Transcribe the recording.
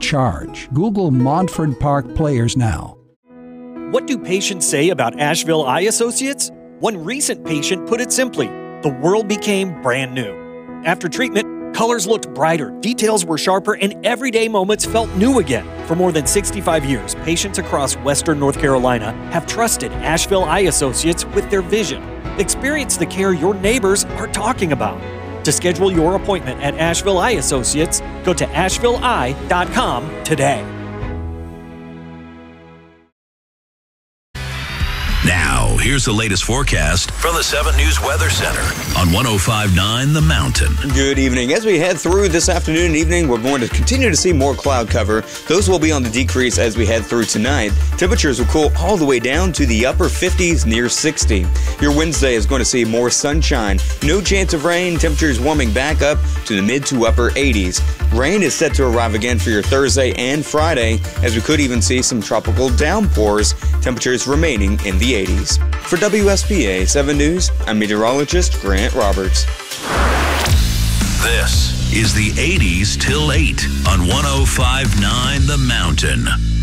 charge. Google Montford Park Players now. What do patients say about Asheville Eye Associates? One recent patient put it simply, the world became brand new. After treatment, colors looked brighter, details were sharper, and everyday moments felt new again. For more than 65 years, patients across Western North Carolina have trusted Asheville Eye Associates with their vision. Experience the care your neighbors are talking about. To schedule your appointment at Asheville Eye Associates, go to ashevilleeye.com today. Now, here's the latest forecast from the 7 News Weather Center on 105.9 The Mountain. Good evening. As we head through this afternoon and evening, we're going to continue to see more cloud cover. Those will be on the decrease as we head through tonight. Temperatures will cool all the way down to the upper 50s, near 60. Your Wednesday is going to see more sunshine. No chance of rain. Temperatures warming back up to the mid to upper 80s. Rain is set to arrive again for your Thursday and Friday, as we could even see some tropical downpours. Temperatures remaining in the 80s. For WSPA 7 News, I'm meteorologist Grant Roberts. This is the 80s till 8 on 105.9 The Mountain.